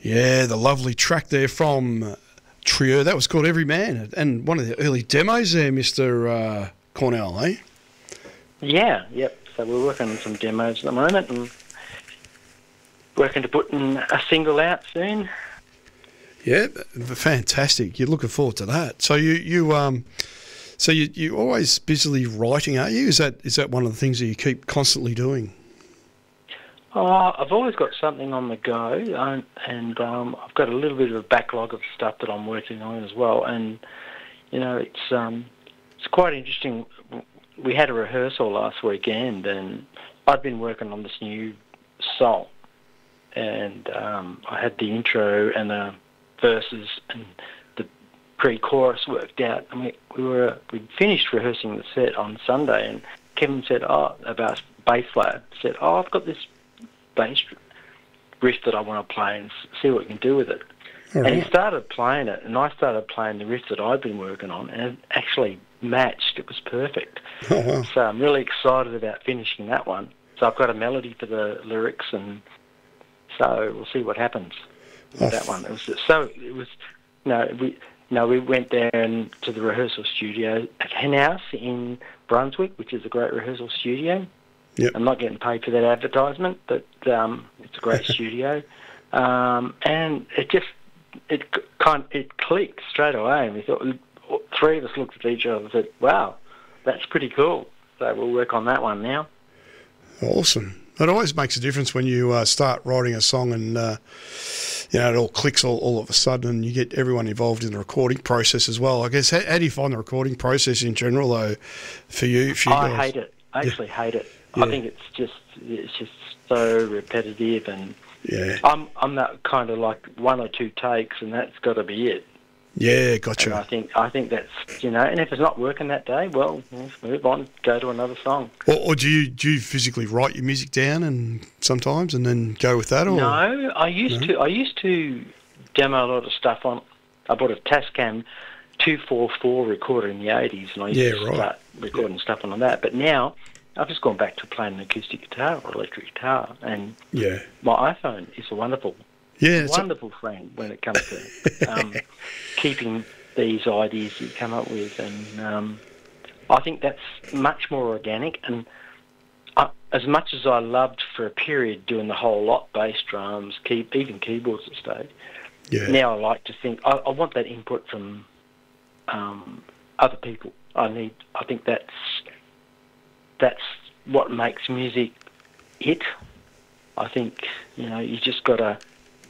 Yeah, the lovely track there from Trio. That was called Every Man, and one of the early demos there, Mr. Cornell, eh? Yeah, yep. So we're working on some demos at the moment and working to put a single out soon. Yeah, fantastic. You're looking forward to that. So you always busily writing, are you? Is that one of the things that you keep constantly doing? I've always got something on the go, and I've got a little bit of a backlog of stuff that I'm working on as well. And it's quite interesting. We had a rehearsal last weekend, and I'd been working on this new song, and I had the intro and the verses and the pre-chorus worked out. I mean, we'd finished rehearsing the set on Sunday, and Kevin said, about bass player, said, I've got this bass riff that I want to play and see what we can do with it. All and right. he started playing it, and I started playing the riff that I'd been working on, and it actually matched. It was perfect. Oh, wow. So I'm really excited about finishing that one. So I've got a melody for the lyrics, and so we'll see what happens with that one. We went down to the rehearsal studio at Hen House in Brunswick, which is a great rehearsal studio. Yep. I'm not getting paid for that advertisement, but it's a great studio, and it clicked straight away. And we thought, three of us looked at each other and said, "Wow, that's pretty cool." So we'll work on that one now. Awesome. It always makes a difference when you start writing a song and it all clicks all of a sudden, and you get everyone involved in the recording process as well. I guess how do you find the recording process in general, though, for you? I hate it. I actually hate it. Yeah. I think it's just so repetitive, and Yeah. I'm that kind of like one or two takes, and that's got to be it. Yeah, gotcha. And I think that's and if it's not working that day, well, let's move on, go to another song. Or do you physically write your music down and sometimes and then go with that? Or No, I used to demo a lot of stuff on. I bought a Tascam 244 recorder in the 80s, and I used to start recording stuff on that. But now I've just gone back to playing an acoustic guitar or electric guitar, and my iPhone is a wonderful friend when it comes to keeping these ideas you come up with, and I think that's much more organic. And as much as I loved for a period doing the whole lot, bass, drums, even keyboards at stage, now I like to think I want that input from other people. I think that's what makes music hit. I think you just got to.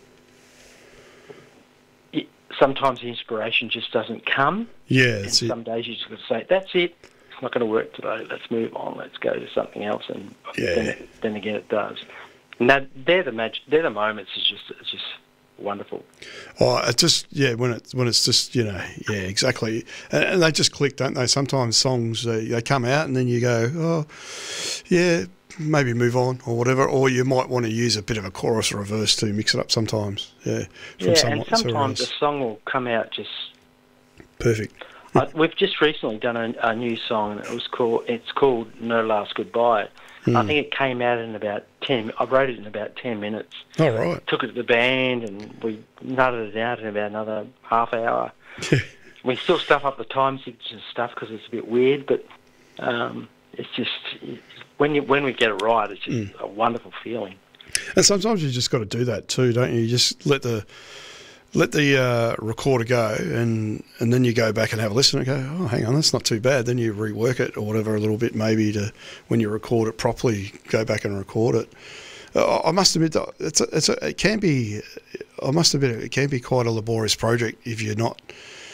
Sometimes the inspiration just doesn't come. Yeah, and some days you just got to say, "That's it. It's not going to work today. Let's move on. Let's go to something else." And then again, it does. And they're the moments. It's just wonderful. Oh, it just when it's just exactly, and they just click, don't they? Sometimes songs they come out and then you go, oh, yeah, maybe move on or whatever, or you might want to use a bit of a chorus or a verse to mix it up sometimes. Yeah, and sometimes the song will come out just perfect. We've just recently done a new song. It's called No Last Goodbye. I think it came out in about 10. I wrote it in about 10 minutes. All right. Took it to the band and we nutted it out in about another half hour. We still stuff up the time signature and stuff because it's a bit weird, but it's just when we get it right, it's just a wonderful feeling. And sometimes you just got to do that too, don't you? You just let the recorder go, and then you go back and have a listen and go, oh, hang on, that's not too bad. Then you rework it or whatever a little bit, maybe to when you record it properly, go back and record it. I must admit that it can be. I must admit it can be quite a laborious project if you're not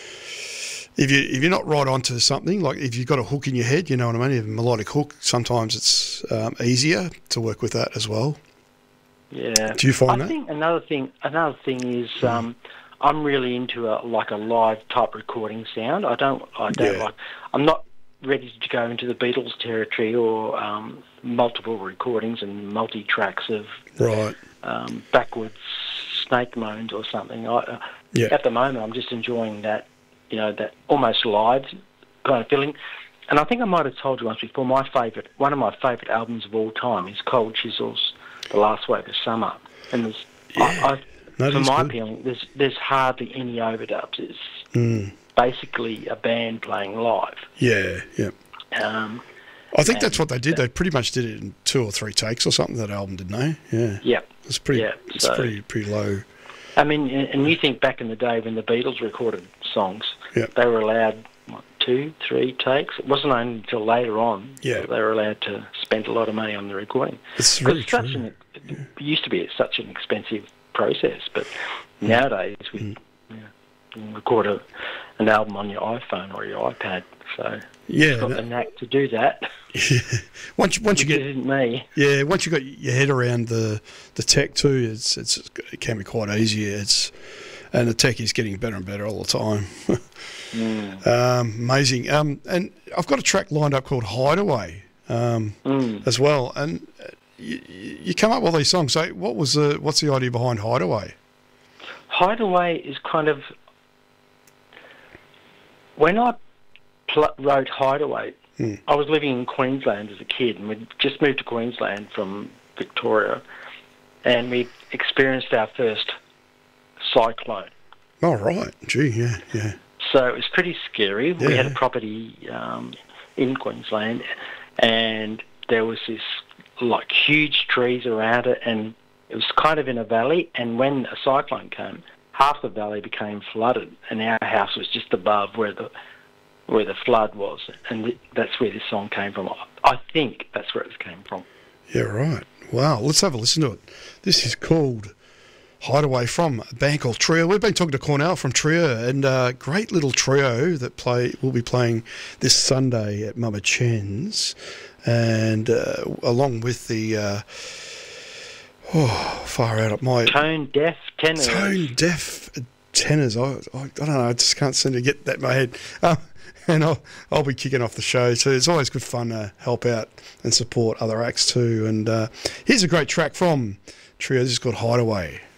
right onto something. Like if you've got a hook in your head, you know what I mean. If a melodic hook, sometimes it's easier to work with that as well. Yeah. Do you find that? I think another thing is I'm really into a live type recording sound. I don't like. I'm not ready to go into the Beatles territory or multiple recordings and multi tracks of backwards snake moans or something. At the moment, I'm just enjoying that that almost live kind of feeling. And I think I might have told you once before. One of my favourite albums of all time is Cold Chisels, The Last Wave of Summer, and No, for my good. opinion, there's hardly any overdubs. It's basically a band playing live. Yeah, yeah. I think that's what they did. They pretty much did it in 2 or 3 takes or something, that album, didn't they? Yeah. Yep. It's pretty. Yeah, it's pretty low. I mean, and you think back in the day when the Beatles recorded songs, they were allowed 2, 3 takes. It wasn't only until later on that they were allowed to spend a lot of money on the recording. It's very true. It used to be such an expensive process, but nowadays we can record an album on your iPhone or your iPad. So you've got the knack to do that. Yeah. Once you get isn't me. Yeah, once you got your head around the tech too, it can be quite easy. And the tech is getting better and better all the time. Amazing. And I've got a track lined up called Hideaway as well. And you come up with all these songs. So what's the idea behind Hideaway? Hideaway is kind of, when I wrote Hideaway, I was living in Queensland as a kid, and we'd just moved to Queensland from Victoria, and we experienced our first cyclone. Oh, right. Gee, yeah. So it was pretty scary. We had a property in Queensland, and there was this, like, huge trees around it, and it was kind of in a valley, and when a cyclone came, half the valley became flooded, and our house was just above where the flood was, and that's where this song came from. I think that's where it came from. Yeah, right. Wow, let's have a listen to it. This is called Hideaway from a band called Trio. We've been talking to Cornell from Trio, and a great little trio that will be playing this Sunday at Mama Chen's, and along with the far out at my tone deaf tenors. I don't know. I just can't seem to get that in my head. And I'll be kicking off the show too. It's always good fun to help out and support other acts too. And here's a great track from Trio. This is called Hideaway.